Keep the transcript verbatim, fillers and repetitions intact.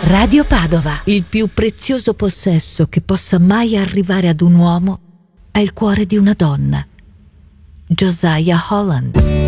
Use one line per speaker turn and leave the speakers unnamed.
Radio Padova. Il più prezioso possesso che possa mai arrivare ad un uomo è il cuore di una donna. Josiah Holland.